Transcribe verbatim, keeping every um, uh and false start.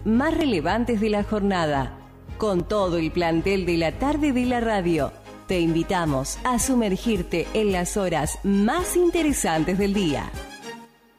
más relevantes de la jornada. Con todo el plantel de la tarde de la radio, te invitamos a sumergirte en las horas más interesantes del día.